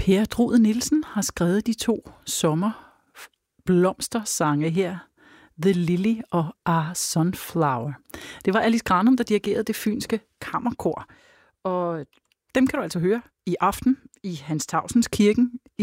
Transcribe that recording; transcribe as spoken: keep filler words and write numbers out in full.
Per Drud Nielsen har skrevet de to sommerblomstersange her, The Lily og Our Sunflower. Det var Alice Granum, der dirigerede det fynske kammerkor, og dem kan du altså høre i aften i Hans Tausends Kirken